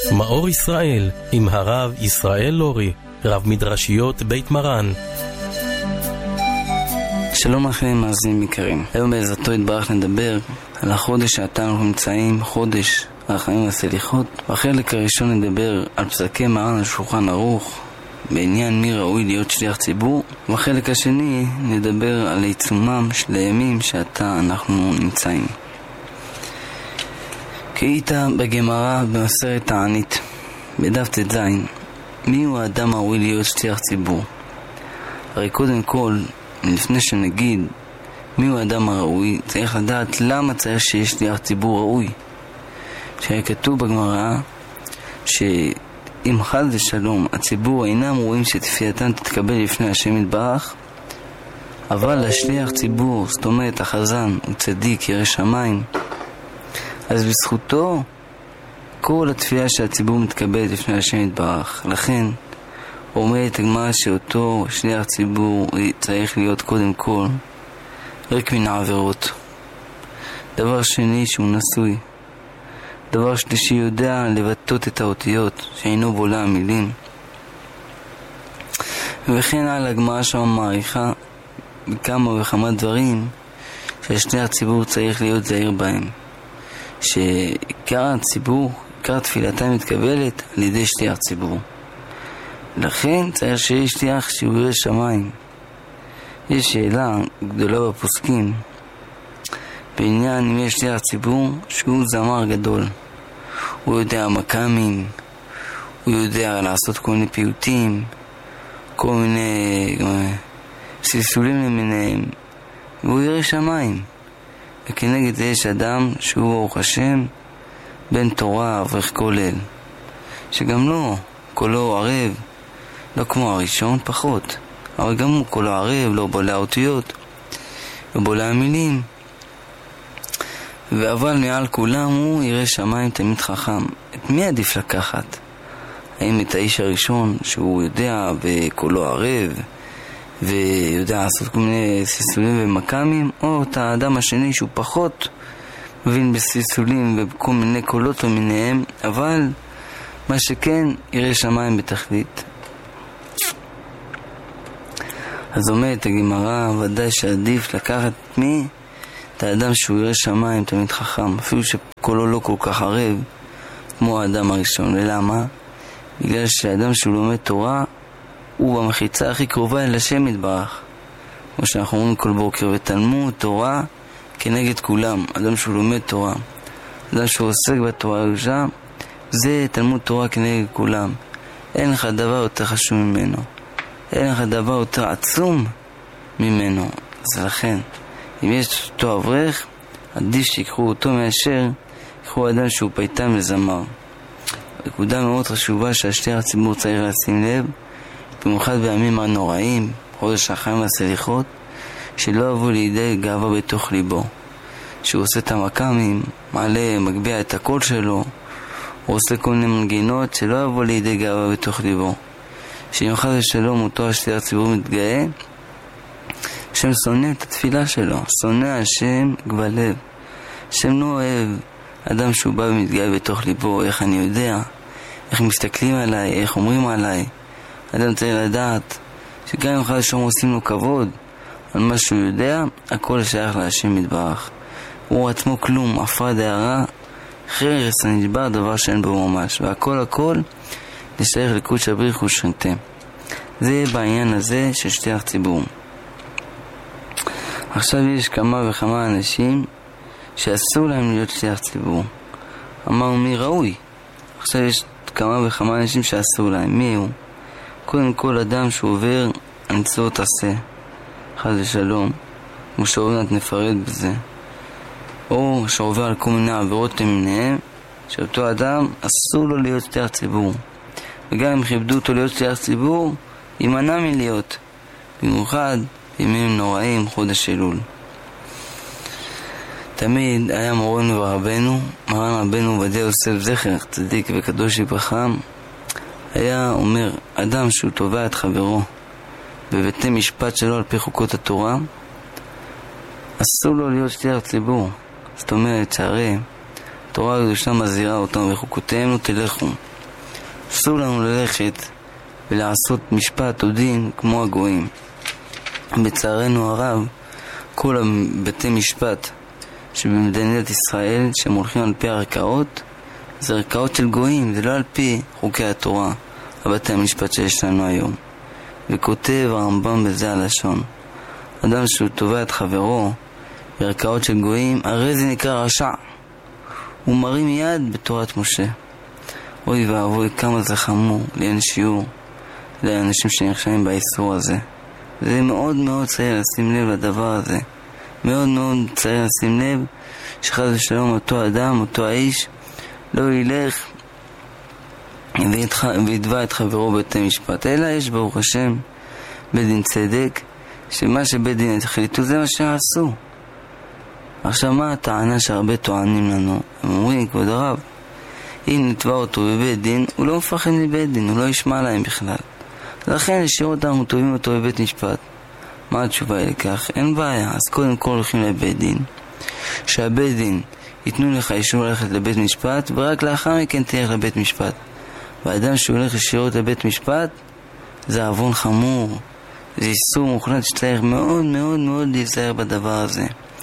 מאור ישראל עם הרב ישראל לורי, רב מדרשיות בית מרן. שלום לכם מאזינים יקרים. היום בעזרתו יתברך נדבר על החודש שאתה אנחנו נמצאים, חודש הרחמים והסליחות. בחלק הראשון נדבר על פסקי מרן על שולחן ערוך בעניין מי ראוי להיות שליח ציבור. בחלק השני נדבר על עיצומם של הימים שאתה אנחנו נמצאים. כאיתה בגמרא במסכת תענית בדף ט"ז, מי הוא האדם הראוי להיות שליח ציבור? הרי קודם כל, לפני שנגיד מי הוא האדם הראוי, צריך לדעת למה צריך שיש שליח ציבור ראוי. שהיה כתוב בגמרא שאם חס ושלום הציבור אינם רואים שתפילתם תתקבל לפני השם יתברך, אבל השליח ציבור, זאת אומרת החזן, הוא צדיק ירא שמיים, אז בזכותו כל התפילה של הציבור מתקבלת לפני השם יתברך. לכן אומרת הגמרא שאותו שליח ציבור צריך להיות קודם כל ריק מן העבירות. דבר שני, שהוא נשוי. דבר שלישי, יודע לבטאות את האותיות שאינו בולע המילים. וכן על הגמרא שם מעריכה בכמה וכמה דברים שהשליח ציבור צריך להיות זהיר בהם, שעיקר הציבור, עיקר תפילתה מתקבלת על ידי שליח ציבור. לכן צריך שיש שליח שהוא ירא שמיים. יש שאלה גדולה בפוסקים בעניין אם יש שליח ציבור שהוא זמר גדול, הוא יודע מקאמים, הוא יודע לעשות כל מיני פיוטים, כל מיני סלסולים למיניהם, והוא ירא שמיים. וכנגד זה יש אדם שהוא ברוך השם בן תורה אברך כולל, שגם לא קולו ערב, לא כמו הראשון פחות, אבל גם הוא קולו ערב, לא בולע אותיות, לא בולע המילים, אבל מעל כולם הוא ירא שמיים תמיד חכם. את מי עדיף לקחת? האם את האיש הראשון שהוא יודע וקולו ערב ויודע לעשות כל מיני סיסולים ומקאמים, או את האדם השני שהוא פחות מבין בסיסולים ובכל מיני קולות למיניהם, אבל מה שכן ירא שמיים בתכלית? אז אומרת הגמרא, ודאי שעדיף לקחת מי? את האדם שהוא ירא שמיים תמיד חכם, אפילו שקולו לא כל כך ערב כמו האדם הראשון. ולמה? בגלל שהאדם שהוא לומד תורה הוא במחיצה הכי קרובה אל השם יתברך, כמו שאנחנו אומרים כל בוקר, ותלמוד תורה כנגד כולם. אדם שהוא לומד תורה, אדם שהוא עוסק בתורה הקדושה, זה תלמוד תורה כנגד כולם. אין לך דבר יותר חשוב ממנו, אין לך דבר יותר עצום ממנו. אז לכן אם יש אותו אברך, עדיף שיקחו אותו מאשר יקחו אדם שהוא פייטן וזמר. נקודה מאוד חשובה שהשליח הציבור צריך לשים לב, במיוחד בימים הנוראים, חודש הרחמים והסליחות, שלא יבוא לידי גאווה בתוך ליבו, שהוא עושה את המקאמים, מעלה, מגביה את הקול שלו, הוא עושה כל מיני מנגינות, שלא יבוא לידי גאווה בתוך ליבו, שאם חס ושלום אותו השליח הציבור מתגאה, השם שונא את התפילה שלו, שונא השם גבלב. השם לא אוהב אדם שהוא בא ומתגאה בתוך ליבו, איך אני יודע, איך מסתכלים עליי, איך אומרים עליי. אדם צריך לדעת שגם אם חס ושלום עושים לו כבוד על מה שהוא יודע, הכל שייך להשם יתברך. הוא עצמו כלום, עפרא דארעא, חרס הנשבר, דבר שאין בו ממש, והכל לשייך לקודש הבריך ושכינתה. זה בעניין הזה של שליח ציבור. עכשיו יש כמה וכמה אנשים שאסור להם להיות שליח ציבור. אמרנו מי ראוי. עכשיו יש כמה וכמה אנשים שאסור להם. מי הוא? קודם כל אדם שעובר על מצוות עשה, חס ושלום, כמו שעוד נפרט בזה, או שעובר על כל מיני עבירות למיניהם, שאותו אדם אסור לו להיות שליח ציבור. וגם אם כיבדו אותו להיות שליח ציבור, יימנע מלהיות, במיוחד בימים נוראים, חודש אלול. תמיד היה מורנו ורבנו, מרן רבנו עובדיה יוסף זכר צדיק וקדוש לברכה, היה אומר, אדם שהוא תובע את חברו בבתי משפט שלו על פי חוקות התורה, אסור לו להיות שליח ציבור. זאת אומרת שהרי התורה הקדושה מזהירה אותם, וחוקותיהם לא תלכו. אסור לנו ללכת ולעשות משפט או דין כמו הגויים. בצערנו הרב, כל בתי משפט שבמדינת ישראל שהם הולכים על פי ערכאות, זה ערכאות של גויים, זה לא על פי חוקי התורה, הבתי המשפט שיש לנו היום. וכותב הרמב"ם בזה הלשון, אדם שהוא תובע את חברו בערכאות של גויים, הרי זה נקרא רשע. הוא מרים יד בתורת משה. אוי ואבוי, כמה זה חמור לאין שיעור לאנשים שנרשמים באיסור הזה. זה מאוד מאוד צריך לשים לב לדבר הזה. מאוד מאוד צריך לשים לב שחד ושלום אותו אדם, אותו האיש, לא ילך ויתבע את חברו בבתי משפט. אלא יש ברוך השם בית דין צדק, שמה שבית דין החליטו זה מה שעשו. עכשיו מה הטענה שהרבה טוענים לנו? הם אומרים, כבוד הרב, אם נתבע אותו בבית דין, הוא לא מפחד מבית דין, הוא לא ישמע להם בכלל. לכן השאירו אותנו, תובעים אותו בבית משפט. מה התשובה היא לכך? אין בעיה. אז קודם כל הולכים לבית דין, שהבית דין ייתנו לך אישור ללכת לבית משפט, ורק לאחר מכן תלך לבית משפט. והאדם שהולך ישירות לבית משפט, זה עוון חמור, זה איסור מוחלט שצריך מאוד מאוד מאוד להיזהר בדבר הזה.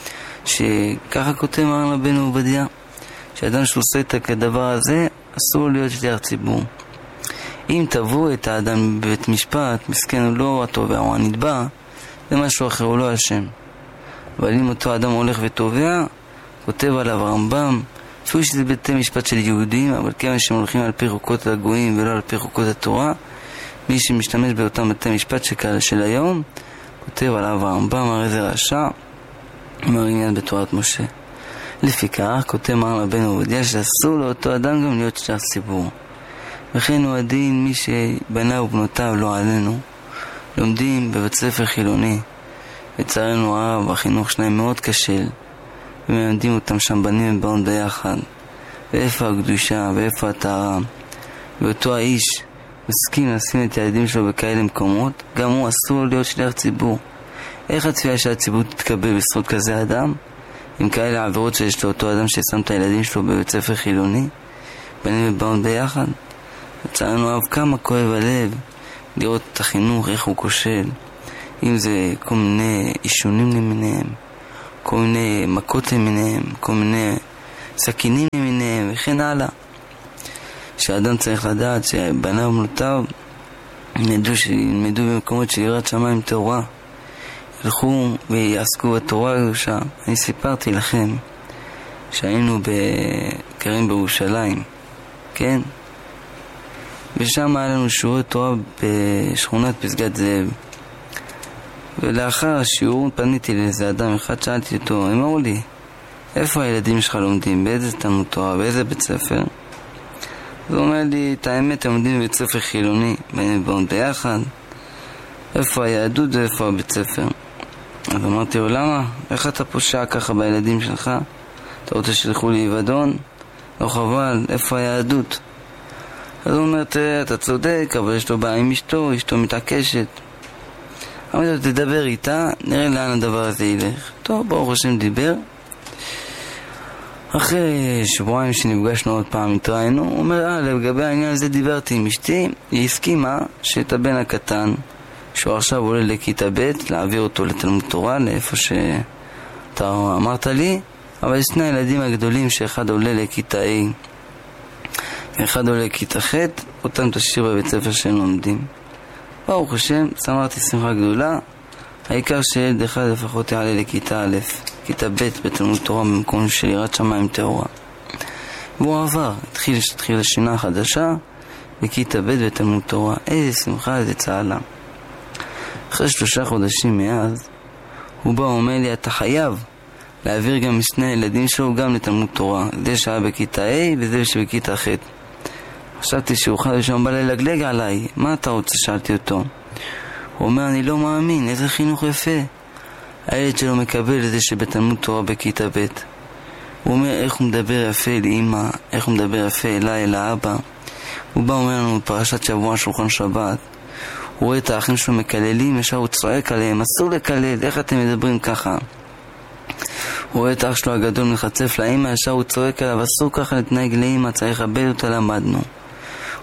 שככה כותב מרן רבנו עובדיה, שאדם שעושה את הדבר הזה, אסור להיות שליח ציבור. אם תבוא את האדם בבית משפט, מסכן הוא לא התובע או הנתבע, זה משהו אחר, הוא לא אשם. אבל אם אותו אדם הולך ותובע, כותב עליו הרמב"ם, אפילו שזה בתי משפט של יהודים, אבל כיוון שהם הולכים על פי חוקות הגויים ולא על פי חוקות התורה, מי שמשתמש באותם בתי משפט של היום, כותב עליו הרמב"ם, הרי זה רשע, מרים יד בתורת משה. לפיכך, כותב מרן רבנו עובדיה, שאסור לאותו אדם גם להיות שליח ציבור. וכן הוא הדין מי שבניו ובנותיו לא עלינו, לומדים בבית ספר חילוני. לצערנו הרב, החינוך שלהם מאוד קשה, ומלמדים אותם שם בנים ובנות ביחד. ואיפה הקדושה, ואיפה הטהרה. ואותו האיש מסכים לשים את הילדים שלו בכאלה מקומות, גם הוא אסור להיות שליח ציבור. איך התפילה של הציבור תתקבל בזכות כזה אדם? עם כאלה עבירות שיש לאותו אדם ששם את הילדים שלו בבית ספר חילוני, בנים ובנות ביחד. לצערנו הרב, כמה כואב הלב לראות את החינוך, איך הוא כושל. אם זה כל מיני אישונים למיניהם, כל מיני מכות למיניהם, כל מיני סכינים למיניהם וכן הלאה. שהאדם צריך לדעת שבניו ובנותיו ילמדו במקומות של יראת שמיים טהורה, ילכו ויעסקו בתורה הקדושה. אני סיפרתי לכם שהיינו בקרים בירושלים, כן? ושם היה לנו שיעורי תורה בשכונת פסגת זאב. ולאחר השיעור פניתי לאיזה אדם אחד, שאלתי אותו, אמרו לי, איפה הילדים שלך לומדים? באיזה תלמוד תורה? באיזה בית ספר? אז הוא אומר לי, את האמת, הם לומדים בבית ספר חילוני, באים ובאות ביחד. איפה היהדות ואיפה הבית ספר? אז אמרתי לו, למה? איך אתה פושע ככה בילדים שלך? אתה רוצה שילכו לאבדון? לא חבל, איפה היהדות? אז הוא אומר, תראה, אתה צודק, אבל יש לו בעיה עם אשתו, אשתו מתעקשת. אמרתי לו, תדבר איתה, נראה לאן הדבר הזה ילך. טוב, ברוך השם דיבר. אחרי שבועיים שנפגשנו עוד פעם התראינו, הוא אומר, לגבי העניין הזה דיברתי עם אשתי, היא הסכימה שאת הבן הקטן, שהוא עכשיו עולה לכיתה ב', להעביר אותו לתלמוד תורה, לאיפה שאתה אמרת לי, אבל יש שני הילדים הגדולים שאחד עולה לכיתה A, ואחד עולה לכיתה ח', אותם תשאיר בבית ספר שהם לומדים. ברוך השם, שמחתי שמחה גדולה, העיקר שילד אחד לפחות יעלה לכיתה א', כיתה ב' בתלמוד תורה במקום של יראת שמיים טהורה. והוא עבר, התחיל השינה חדשה בכיתה ב' בתלמוד תורה. איזה שמחה, איזה צהלה. אחרי 3 חודשים מאז, הוא בא ואומר לי, אתה חייב להעביר גם שני הילדים שלו גם לתלמוד תורה. זה שהיה בכיתה A וזה שבכיתה ח'. חשבתי שהוא חד ושם בא ללגלג עליי. מה אתה רוצה? שאלתי אותו. הוא אומר, אני לא מאמין, איזה חינוך יפה. הילד שלו מקבל את זה שבתלמוד תורה בכיתה ב'. הוא אומר, איך הוא מדבר יפה לאמא, איך הוא מדבר יפה אליי, לאבא. הוא בא ואומר לנו פרשת שבוע שולחן שבת. הוא רואה את האחים שלו מקללים, ישר הוא צועק עליהם, אסור לקלל, איך אתם מדברים ככה? הוא רואה את האח שלו הגדול מחצף לאמא, ישר הוא צועק עליו, אסור ככה להתנהג לאמא, צריך לכבד אותה, למדנו.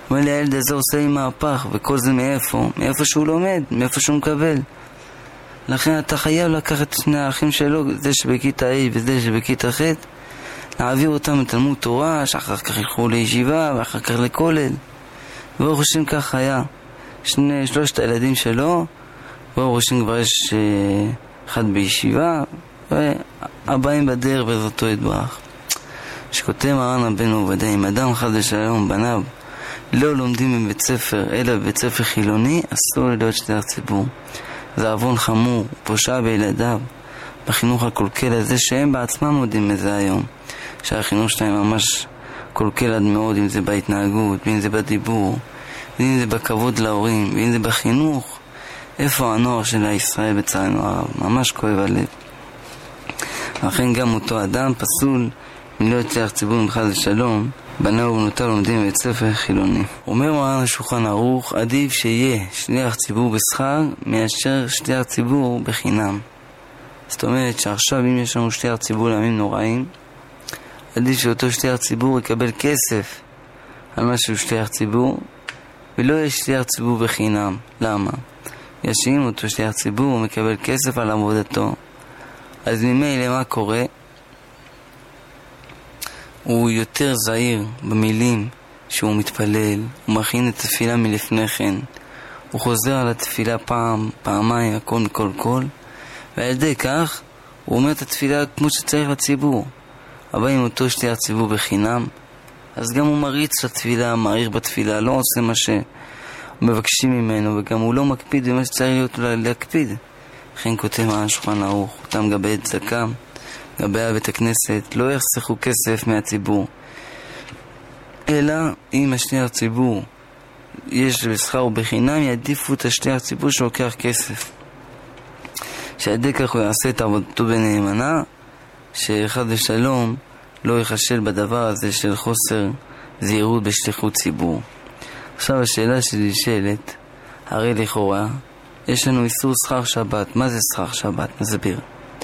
אומר לי, הילד הזה עושה לי מהפך, וכל זה מאיפה? מאיפה שהוא לומד, מאיפה שהוא מקבל. לכן אתה חייב לקחת את שני האחים שלו, זה שבכיתה A וזה שבכיתה ח', להעביר אותם לתלמוד תורה, שאחר כך ילכו לישיבה, ואחר כך לכולל. ברוך השם כך היה. שלושת הילדים שלו, ברוך השם כבר יש אחד בישיבה, והבאים בדרך בעזרתו יתברך. שכותב מרן רבנו עובדיה, אם אדם חס ושלום בניו לא לומדים בבית ספר, אלא בבית ספר חילוני, אסור להיות שליח ציבור. זה עוון חמור, פושע בילדיו, בחינוך הקולקל הזה, שהם בעצמם יודעים מזה היום. שהחינוך שלהם ממש קולקל עד מאוד, אם זה בהתנהגות, אם זה בדיבור, אם זה בכבוד להורים, אם זה בחינוך. איפה הנוער של ישראל בצערנו הרב? ממש כואב הלב. לכן גם אותו אדם פסול מלהיות שליח ציבור חס ושלום, בניו ובנותיו לומדים בבית ספר חילוני. אומר מרן השולחן ערוך, עדיף שיהיה שליח ציבור בשכר מאשר שליח ציבור בחינם. זאת אומרת שעכשיו אם יש לנו שליח ציבור לימים נוראים, עדיף שאותו שליח ציבור יקבל כסף על מה שהוא שליח ציבור, ולא יש שליח ציבור בחינם. למה? ישעים אותו שליח ציבור, הוא מקבל כסף על עבודתו. אז ממילא מה קורה? הוא יותר זהיר במילים שהוא מתפלל, הוא מכין את התפילה מלפני כן, הוא חוזר על התפילה פעם, פעמיים, הכל מכל כל, ועל ידי כך הוא אומר את התפילה כמו שצריך לציבור. אבל אם אותו שליח ציבור בחינם, אז גם הוא מריץ לתפילה, מעריך בתפילה, לא עושה מה שמבקשים ממנו, וגם הוא לא מקפיד במה שצריך להיות להקפיד. לכן כותב מרן השולחן ערוך, אותם גבי צדקה, גבי בית הכנסת, לא יחסכו כסף מהציבור, אלא אם השליח ציבור יש בשכר ובחינם, יעדיפו את השליח ציבור שלוקח כסף, שעדי כך הוא יעשה את עבודתו בנאמנה, שאחד ושלום לא יחשל בדבר הזה של חוסר זהירות בשליחות ציבור. עכשיו השאלה שלי שאלת, הרי לכאורה יש לנו איסור שכר שבת. מה זה שכר שבת? נסביר.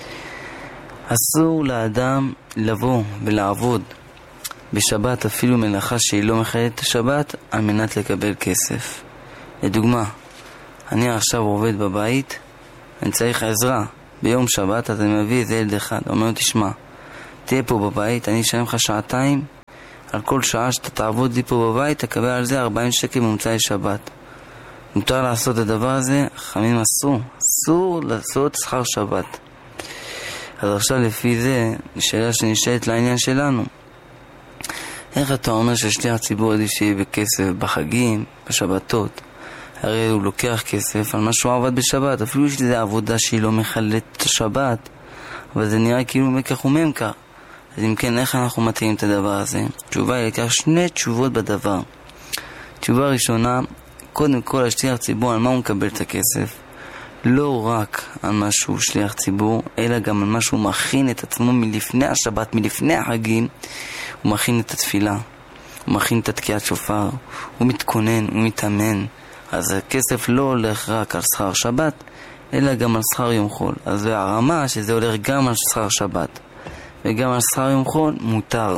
אסור לאדם לבוא ולעבוד בשבת אפילו מלאכה שהיא לא מחייבת את השבת על מנת לקבל כסף. לדוגמה, אני עכשיו עובד בבית, אני צריך עזרה ביום שבת, אז אני מביא איזה ילד אחד, אומר לו, תשמע, תהיה פה בבית, אני אשלם לך שעתיים, על כל שעה שאתה תעבוד לי פה בבית תקבל על זה 40 שקל במוצאי שבת. מותר לעשות את הדבר הזה? חכמים אסור לעשות שכר שבת. אז עכשיו לפי זה, שאלה שנשאלת לעניין שלנו, איך אתה אומר ששליח ציבור עדיף שיהיה בכסף בחגים, בשבתות? הרי הוא לוקח כסף על מה שהוא עבד בשבת, אפילו שזה עבודה שהיא לא מחלט את השבת, אבל זה נראה כאילו מקח וממכר. אז אם כן, איך אנחנו מתאים את הדבר הזה? תשובה היא לקח שני תשובות בדבר. תשובה ראשונה, קודם כל השליח ציבור, על מה הוא מקבל את הכסף? לא רק על מה שהוא שליח ציבור, אלא גם על מה שהוא מכין את עצמו מלפני השבת, מלפני החגים. הוא מכין את התפילה, הוא מכין את התקיעת שופר, הוא מתכונן, הוא מתאמן. אז הכסף לא הולך רק על שכר שבת, אלא גם על שכר יום חול. אז זה הרמה שזה הולך גם על שכר שבת וגם על שכר יום חול מותר.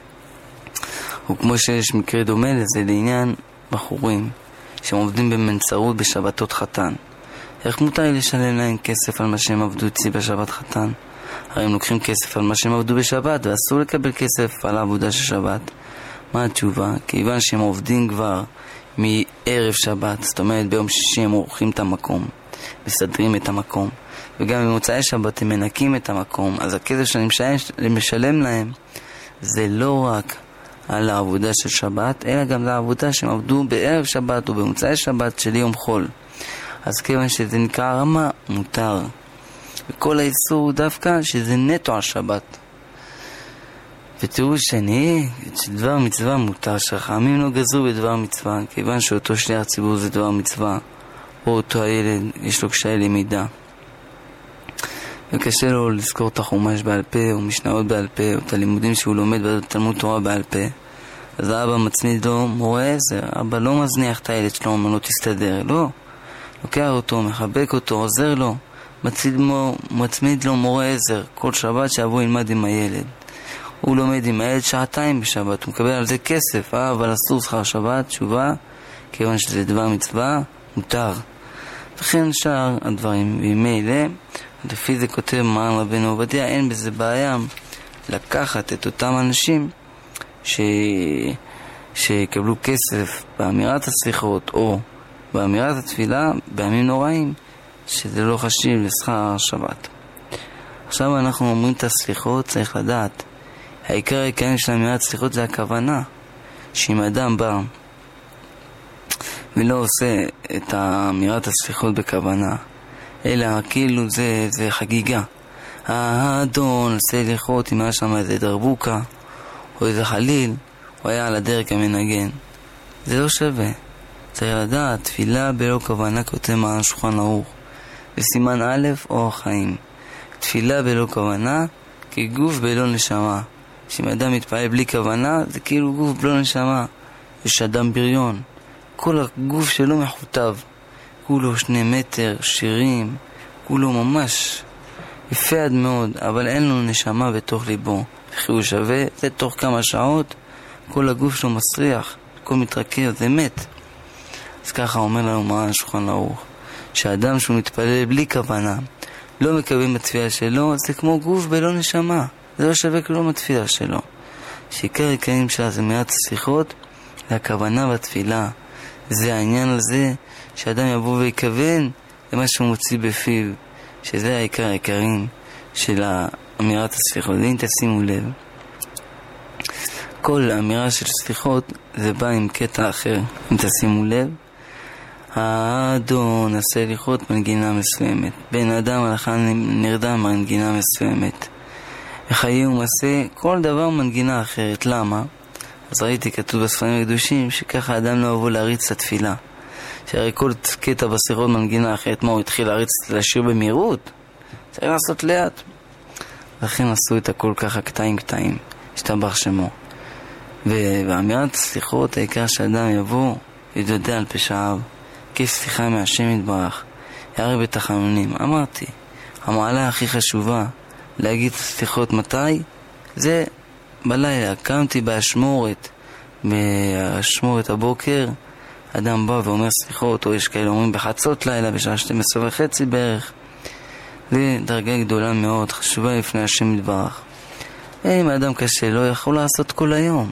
וכמו שיש מקרה דומה לזה לעניין בחורים שהם עובדים במנצרות בשבתות חתן, איך מותר לי לשלם להם כסף על מה שהם עבדו אצלי בשבת חתן? הרי הם לוקחים כסף על מה שהם עבדו בשבת, ואסור לקבל כסף על העבודה של שבת. מה התשובה? כיוון שהם עובדים כבר מערב שבת, זאת אומרת ביום שישי הם עורכים את המקום, מסדרים את המקום, וגם במוצאי שבת הם מנקים את המקום, אז הכסף שאני משלם להם זה לא רק על העבודה של שבת, אלא גם לעבודה שהם עבדו בערב שבת או במוצאי שבת של יום חול. אז כיוון שזה נקרא רמה, מותר. וכל האיסור הוא דווקא שזה נטו על שבת. ותראו שני, שדבר מצווה מותר, שחכמים לא גזרו בדבר מצווה, כיוון שאותו שליח ציבור זה דבר מצווה, או אותו הילד יש לו קשיי למידה, וקשה לו לזכור את החומש בעל פה, או משניות בעל פה, או את הלימודים שהוא לומד בתלמוד תורה בעל פה, אז האבא מצמיד לו מורה עזר. אבא לא מזניח את הילד שלו, אומר לו תסתדר, לא, לוקח אותו, מחבק אותו, עוזר לו, מצמיד לו מורה עזר כל שבת שיבוא ילמד עם הילד. הוא לומד עם הילד 2 שעות בשבת, הוא מקבל על זה כסף, אבל אסור שכר שבת, תשובה, כיוון שזה דבר מצווה, מותר. וכן שאר הדברים, ומילא, לפי זה כותב מרן רבנו עובדיה, אין בזה בעיה לקחת את אותם אנשים שיקבלו כסף באמירת הסליחות או באמירת התפילה בימים נוראים, שזה לא חשיב לשכר שבת. עכשיו אנחנו אומרים את הסליחות, צריך לדעת, העיקר העיקרים של אמירת הסליחות זה הכוונה, שאם אדם בא ולא עושה את אמירת הסליחות בכוונה, אלא כאילו זה חגיגה. האדון סליחות, אם היה שם איזה דרבוקה או איזה חליל, הוא היה על הדרך המנגן. זה לא שווה. צריך לדעת, תפילה בלא כוונה, כותב מרן שולחן ערוך בסימן א' או החיים. תפילה בלא כוונה כגוף בלא נשמה. שאם אדם מתפעל בלי כוונה, זה כאילו גוף בלא נשמה. יש אדם בריון, כל הגוף שלו מחוטב, כולו 2 מטר, שירים, כולו ממש יפה עד מאוד, אבל אין לו נשמה בתוך ליבו. וכי הוא שווה, זה תוך כמה שעות כל הגוף שלו מסריח, הכל מתרכב, זה מת. אז ככה אומר לנו מרן שולחן ערוך, שהאדם שהוא מתפלל בלי כוונה, לא מקבל בתפילה שלו, זה כמו גוף בלא נשמה, זה לא שווה כלום בתפילה שלו. שעיקר העיקרים שלה זה אמירת הסליחות, זה הכוונה בתפילה. זה העניין הזה שאדם יבוא ויקוון למה שהוא מוציא בפיו, שזה העיקר העיקרים של אמירת הסליחות. ואם תשימו לב, כל אמירה של סליחות זה בא עם קטע אחר. אם תשימו לב, האדון הסליחות מנגינה מסוימת, בן אדם הלכה נרדם מנגינה מסוימת, וחיי ומעשה כל דבר מנגינה אחרת. למה? אז ראיתי כתוב בספרים הקדושים שככה האדם לא אבוא להריץ את התפילה, שהרי כל קטע בסליחות מנגינה אחרת. מה, הוא התחיל להריץ לשיר במהירות? צריך לעשות לאט. לכן עשו את הכל ככה קטעים, השתבח שמו. ובאמירת סליחות העיקר שאדם יבוא יתוודה על פשעיו, כיף סליחה מהשם יתברך, ירא בתחנונים. אמרתי, המעלה הכי חשובה להגיד סליחות מתי? זה בלילה. קמתי באשמורת הבוקר, אדם בא ואומר סליחות, או יש כאלה אומרים בחצות לילה בשעה 12:30 בערך. זה דרגה גדולה מאוד, חשובה לפני השם יתברך. אם האדם קשה לא יכול לעשות כל היום,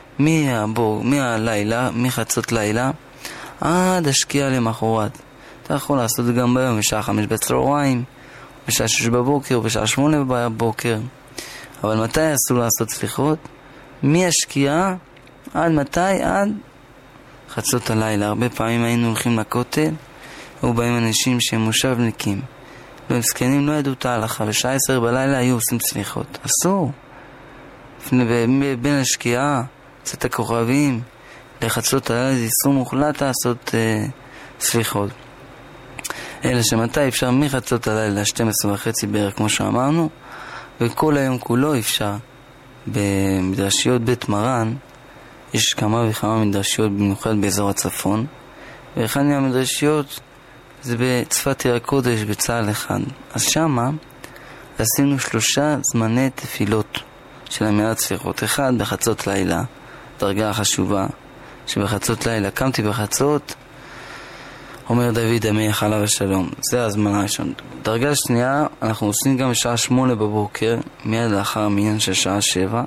מהלילה, מחצות לילה עד השקיעה למחרת. אתה יכול לעשות גם ביום בשעה 5 בצהריים, בשעה 6 בבוקר, בשעה 8 בבוקר. אבל מתי אסור לעשות סליחות? מהשקיעה עד מתי? עד חצות הלילה. הרבה פעמים היינו הולכים לכותל, ובאים אנשים שהם מושבניקים, והם זקנים, לא ידעו את ההלכה, בשעה 10 בלילה היו עושים סליחות. אסור. בין השקיעה, קצת הכוכבים, לחצות הלילה, זה איסור מוחלט לעשות סליחות. אלא שמתי אפשר מחצות הלילה 12:30 בערך, כמו שאמרנו, וכל היום כולו אפשר. במדרשיות בית מרן יש כמה וכמה מדרשיות, במיוחד באזור הצפון, ואחד מהמדרשיות זה בצפת עיר הקודש בצהל אחד. אז שמה עשינו 3 זמני תפילות של אמירת סליחות. אחד בחצות לילה, דרגה חשובה שבחצות לילה, קמתי בחצות, אומר דוד המלך עליו השלום, זה הזמן הראשון. דרגה שנייה אנחנו עושים גם בשעה 8 בבוקר, מיד לאחר המניין של שעה 7.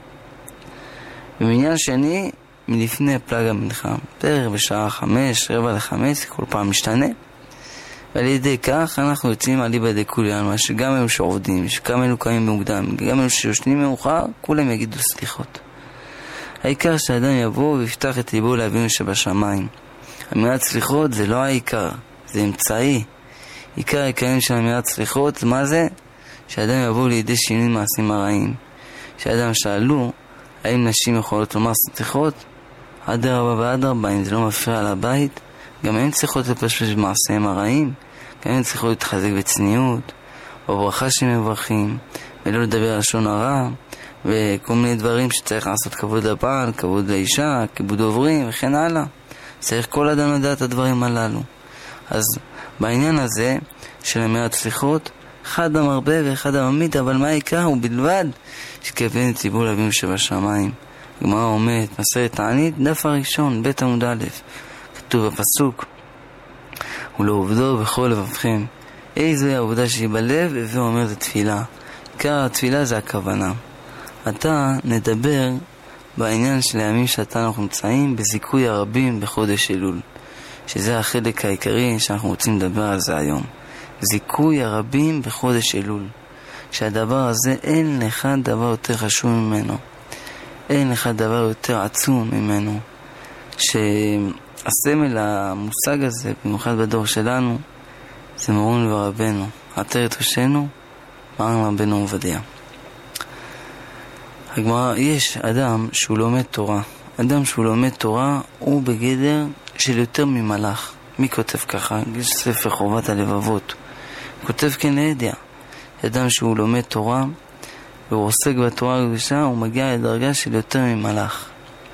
ומניין שני מלפני פלג המנחה, בערך בשעה 5, 4:45, כל פעם משתנה. ועל ידי כך אנחנו יוצאים על ליבא דכולינו, שגם אלו שעובדים, שגם אלו קמים במוקדם, גם אלו שיושנים מאוחר, כולם יגידו סליחות. העיקר שהאדם יבוא ויפתח את ליבו לאבינו שבשמיים. אמירת סליחות זה לא העיקר, זה אמצעי. עיקר העיקרים של אמירת סליחות, מה זה? שהאדם יבוא לידי שינוי מעשים הרעים. שהאדם שאלו האם נשים יכולות לומר סליחות, אדרבה ואדרבה, אם זה לא מפריע לבית, גם הן צריכות לפשפש במעשיהם הרעים, גם הן צריכות להתחזק בצניעות, בברכה שמברכים, ולא לדבר לשון הרע, וכל מיני דברים שצריך לעשות, כבוד לבעל, כבוד לאישה, כיבוד עוברים וכן הלאה. צריך כל אדם לדעת את הדברים הללו. אז בעניין הזה של אמירת סליחות אחד המרבה ואחד הממית, אבל מה העיקר? הוא בלבד שכוון ציבור לאבינו שבשמיים. הגמרא אומרת, מסכת תענית, דף הראשון, בית עמוד א', כתוב בפסוק, ולעובדו בכל לבבכם. איזוהי העובדה שהיא בלב, והוא אומר זה תפילה. עיקר התפילה זה הכוונה. עתה נדבר בעניין של הימים שאתה אנחנו נמצאים, בזיכוי הרבים בחודש אלול, שזה החלק העיקרי שאנחנו רוצים לדבר על זה היום. זיכוי הרבים בחודש אלול, שהדבר הזה אין לך דבר יותר חשוב ממנו, אין לך דבר יותר עצום ממנו, שהסמל המושג הזה, במיוחד בדור שלנו, זה מורנו ורבנו, עטרת ראשנו, מרן רבנו עובדיה. הגמרא, יש אדם שהוא לומד תורה. אדם שהוא לומד תורה הוא בגדר של יותר ממלאך. מי כותב ככה? יש ספר חובת הלבבות. כותב כנהדיה. אדם שהוא לומד תורה והוא עוסק בתורה הקדושה, הוא מגיע לדרגה של יותר ממלאך.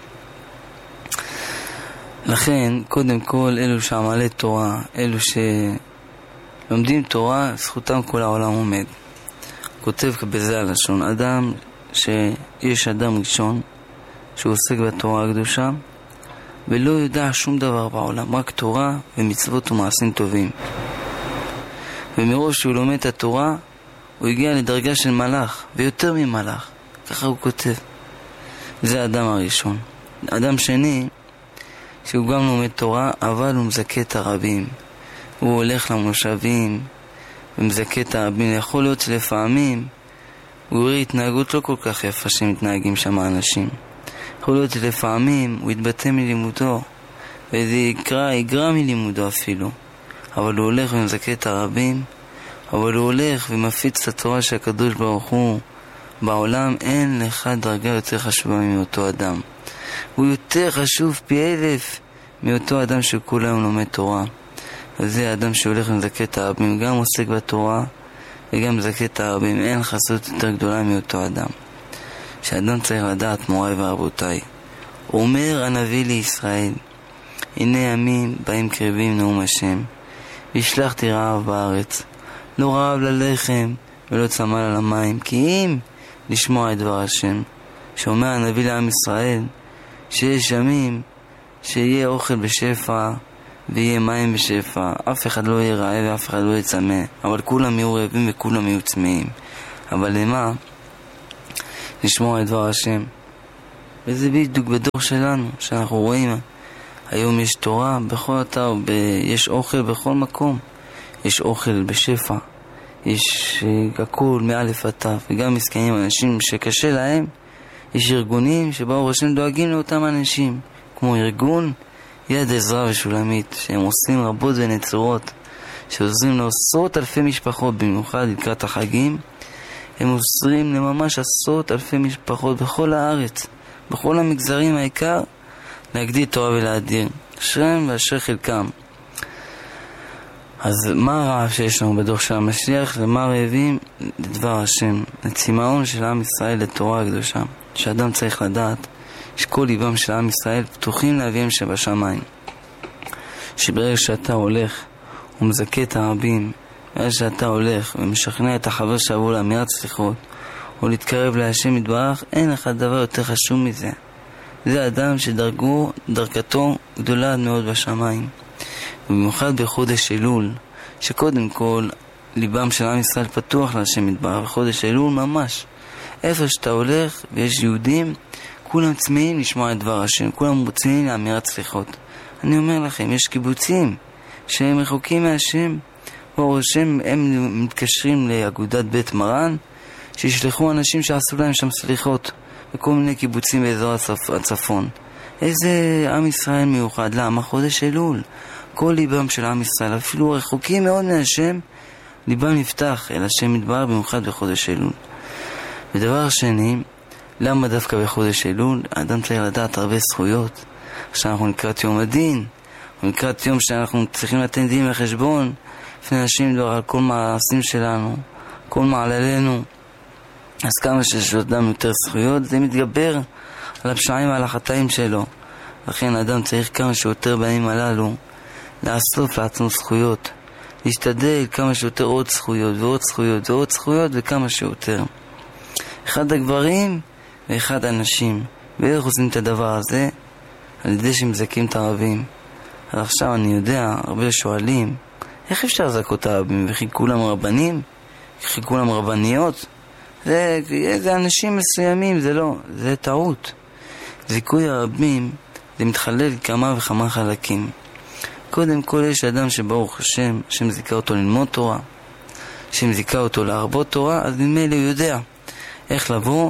לכן, קודם כל, אלו שעמלי תורה, אלו שלומדים תורה, זכותם כל העולם עומד. כותב בזה הלשון, אדם שיש אדם ראשון שהוא עוסק בתורה הקדושה ולא יודע שום דבר בעולם, רק תורה ומצוות ומעשים טובים, ומראש שהוא לומד את התורה הוא הגיע לדרגה של מלאך ויותר ממלאך, ככה הוא כותב. זה האדם הראשון. אדם שני שהוא גם לומד תורה אבל הוא מזכה את הרבים, הוא הולך למושבים ומזכה את הרבים. יכול להיות שלפעמים הוא יראה התנהגות לא כל כך יפה שמתנהגים שם האנשים. יכול להיות שלפעמים הוא יתבטא מלימודו וזה יקרא מלימודו אפילו, אבל הוא הולך ומזכה את הרבים, אבל הוא הולך ומפיץ את התורה של הקדוש ברוך הוא בעולם. אין לך דרגה יותר חשובה מאותו אדם, הוא יותר חשוב פי 1000 מאותו אדם שכל היום לומד תורה. וזה האדם שהולך ומזכה את הרבים, גם עוסק בתורה וגם מזכה את הרבים. אין חסות יותר גדולה מאותו אדם. שאדם צריך לדעת, מוריי ורבותיי, אומר הנביא לישראל, הנה ימים באים קרבים נאום השם, והשלחתי רעב בארץ, לא רעב ללחם ולא צמא על המים, כי אם לשמוע את דבר השם. שאומר הנביא לעם ישראל שיש ימים שיהיה אוכל בשפע ויהיה מים בשפע, אף אחד לא יהיה רעב ואף אחד לא יהיה צמא, אבל כולם יהיו רעבים וכולם יהיו צמאים. אבל למה? לשמוע את דבר השם. וזה בדיוק בדור שלנו, שאנחנו רואים היום יש תורה בכל אתר, יש אוכל בכל מקום, יש אוכל בשפע, יש הכל מאלף עד תו. וגם מסכנים אנשים שקשה להם, יש ארגונים שבאו השם דואגים לאותם אנשים, כמו ארגון יד עזרא ושולמית, שהם עושים רבות ונצורות, שעוזרים לעשרות אלפי משפחות, במיוחד לקראת החגים. הם עוזרים לממש עשרות אלפי משפחות בכל הארץ, בכל המגזרים. העיקר להגדיל תורה ולהדיר, אשריהם ואשר חלקם. אז מה הרעב שיש לנו בדור של המשיח? למה רעבים? לדבר השם, לצמאון של עם ישראל לתורה הקדושה. שאדם צריך לדעת שכל ליבם של עם ישראל פתוחים לאביהם שבשמיים, שברגע שאתה הולך ומזכה את הרבים, ברגע שאתה הולך ומשכנע את החבר שעבור לאמירת סליחות או להתקרב להשם יתברך, אין לך דבר יותר חשוב מזה. זה אדם שדרגתו גדולה מאוד בשמיים. ובמיוחד בחודש אלול, שקודם כל ליבם של עם ישראל פתוח להשם יתברך. בחודש אלול ממש, איפה שאתה הולך ויש יהודים, כולם צמאים לשמוע את דבר השם, כולם רוצים לאמירת סליחות. אני אומר לכם, יש קיבוצים שהם רחוקים מהשם, או שהם מתקשרים לאגודת בית מרן שישלחו אנשים שעשו להם שם סליחות בכל מיני קיבוצים באזור הצפון. איזה עם ישראל מיוחד. למה? חודש אלול, כל ליבם של עם ישראל, אפילו רחוקים מאוד מהשם, ליבם נפתח אל השם יתברך, במיוחד בחודש אלול. ודבר שני, למה דווקא בחודש אלול? האדם צריך לדעת הרבה זכויות. עכשיו אנחנו לקראת יום הדין, אנחנו לקראת יום שאנחנו צריכים לתת דין וחשבון לפני אנשים דבר על כל מעשים שלנו, כל מעללינו. אז כמה שיש לאדם יותר זכויות, זה מתגבר על הפשעים ועל החטאים שלו. לכן האדם צריך כמה שיותר בימים הללו לאסוף לעצמו זכויות, להשתדל כמה שיותר עוד זכויות ועוד זכויות ועוד זכויות וכמה שיותר. אחד הגברים ואחד הנשים. ואיך עושים את הדבר הזה? על ידי שמזכים את הרבים. אז עכשיו אני יודע, הרבה שואלים, איך אפשר לזכות את הרבים? וכי כולם רבנים? וכי כולם רבניות? זה אנשים מסוימים, זה לא, זה טעות. זיכוי הרבים זה מתחלל כמה וכמה חלקים. קודם כל יש אדם שברוך השם, השם זיכה אותו ללמוד תורה, השם זיכה אותו להרבות תורה, אז ממילא הוא יודע איך לבוא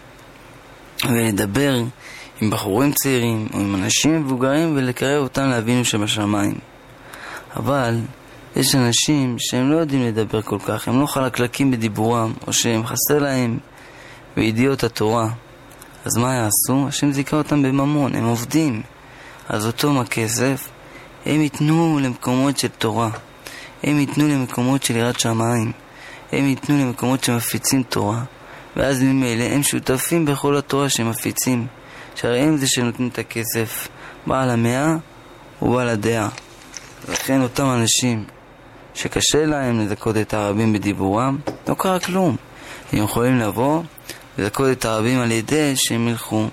ולדבר עם בחורים צעירים או עם אנשים מבוגרים ולקרב אותם לאבינו שבשמיים. אבל יש אנשים שהם לא יודעים לדבר כל כך, הם לא חלקלקים בדיבורם, או שהם חסר להם בידיעות התורה. אז מה יעשו? השם זיכה אותם בממון, הם עובדים. אז אותו מהכסף הם ייתנו למקומות של תורה, הם ייתנו למקומות של יראת שמיים, הם ייתנו למקומות שמפיצים תורה, ואז ממילא הם שותפים בכל התורה שמפיצים. שהרי הם זה שנותנים את הכסף, בעל המאה ובעל הדעה. לכן אותם אנשים שקשה להם לזכות את הרבים בדיבורם, לא קרה כלום. הם יכולים לבוא ולזכות את הרבים על ידי שהם ילכו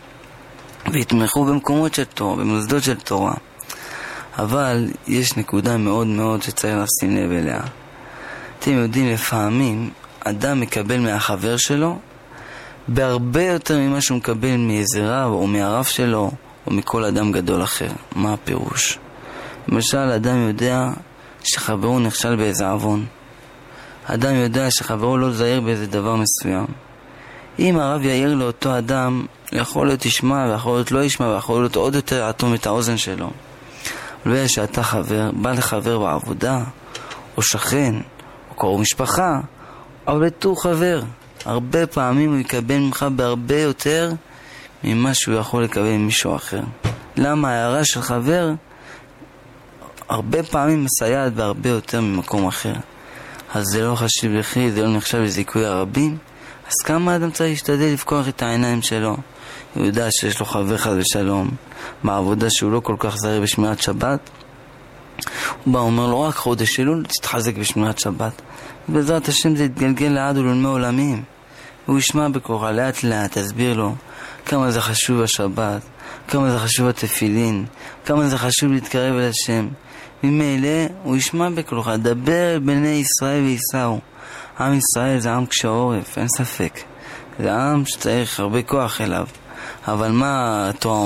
ויתמכו במקומות של תורה, במוסדות של תורה. אבל יש נקודה מאוד מאוד שצריך לשים לב אליה. אתם יודעים, לפעמים אדם מקבל מהחבר שלו בהרבה יותר ממה שהוא מקבל מאיזה רב או מהרב שלו או מכל אדם גדול אחר. מה הפירוש? למשל, אדם יודע שחברו נכשל באיזה עוון. אדם יודע שחברו לא זהיר באיזה דבר מסוים. אם הרב יעיר לאותו אדם, יכול להיות ישמע ויכול להיות לא ישמע ויכול להיות עוד יותר אטום את האוזן שלו. לא שאתה חבר, בא לחבר בעבודה או שכן או קרוב משפחה, אבל הוא חבר. הרבה פעמים הוא יקבל ממך בהרבה יותר ממה שהוא יכול לקבל ממישהו אחר. למה? הערה של חבר הרבה פעמים מסייעת בהרבה יותר ממקום אחר. אז זה לא חשיב לכי, זה לא נחשב לזיכוי הרבים. אז כמה אדם צריך להשתדל לפקוח את העיניים שלו? הוא יודע שיש לו חבר חד ושלום בעבודה שהוא לא כל כך זהיר בשמירת שבת. הוא בא אומר לו, רק חודש אלול תתחזק בשמירת שבת. ובעזרת השם זה יתגלגל לעד ולעולמי עולמים. והוא ישמע בכוחה לאט לאט, תסביר לו כמה זה חשוב השבת, כמה זה חשוב התפילין, כמה זה חשוב להתקרב אל השם. ממילא הוא ישמע בכוחה, דבר בני ישראל ויסעו. עם ישראל זה עם קשה עורף, אין ספק. זה עם שצריך הרבה כוח אליו. אבל מה התורה